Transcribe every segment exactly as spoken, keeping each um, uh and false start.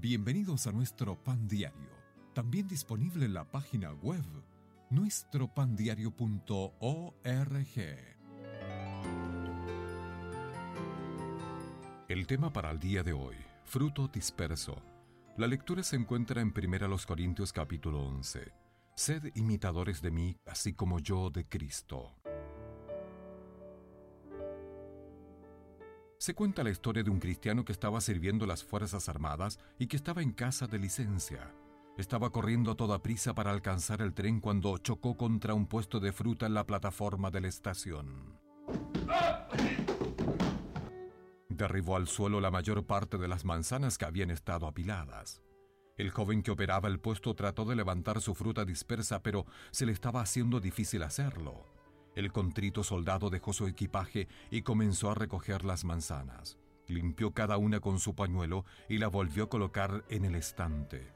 Bienvenidos a nuestro Pan Diario, también disponible en la página web nuestro pan diario punto org. El tema para el día de hoy, fruto disperso. La lectura se encuentra en primera Corintios capítulo once. Sed imitadores de mí, así como yo de Cristo. Se cuenta la historia de un cristiano que estaba sirviendo las Fuerzas Armadas y que estaba en casa de licencia. Estaba corriendo a toda prisa para alcanzar el tren cuando chocó contra un puesto de fruta en la plataforma de la estación. Derribó al suelo la mayor parte de las manzanas que habían estado apiladas. El joven que operaba el puesto trató de levantar su fruta dispersa, pero se le estaba haciendo difícil hacerlo. El contrito soldado dejó su equipaje y comenzó a recoger las manzanas. Limpió cada una con su pañuelo y la volvió a colocar en el estante.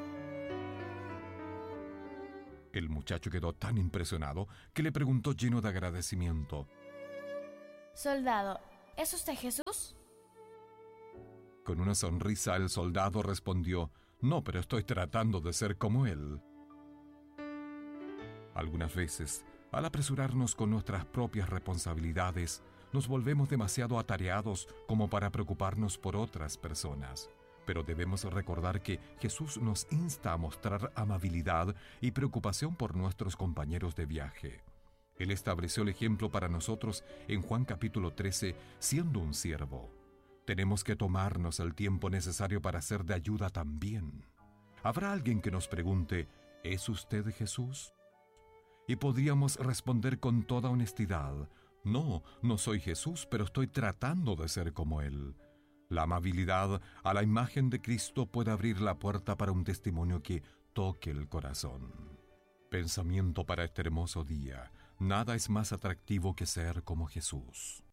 El muchacho quedó tan impresionado que le preguntó lleno de agradecimiento: Soldado, ¿es usted Jesús? Con una sonrisa el soldado respondió: No, pero estoy tratando de ser como él. Algunas veces, al apresurarnos con nuestras propias responsabilidades, nos volvemos demasiado atareados como para preocuparnos por otras personas. Pero debemos recordar que Jesús nos insta a mostrar amabilidad y preocupación por nuestros compañeros de viaje. Él estableció el ejemplo para nosotros en Juan capítulo trece, siendo un siervo. Tenemos que tomarnos el tiempo necesario para ser de ayuda también. Habrá alguien que nos pregunte: ¿es usted Jesús? Y podríamos responder con toda honestidad: no, no soy Jesús, pero estoy tratando de ser como Él. La amabilidad a la imagen de Cristo puede abrir la puerta para un testimonio que toque el corazón. Pensamiento para este hermoso día: nada es más atractivo que ser como Jesús.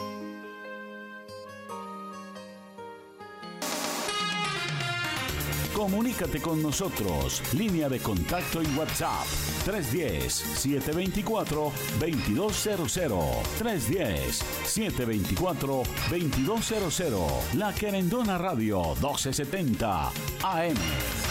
Comunícate con nosotros. Línea de contacto y WhatsApp tres uno cero, siete dos cuatro, dos dos cero cero. tres uno cero, siete dos cuatro, dos dos cero cero. La Querendona Radio doce setenta A M.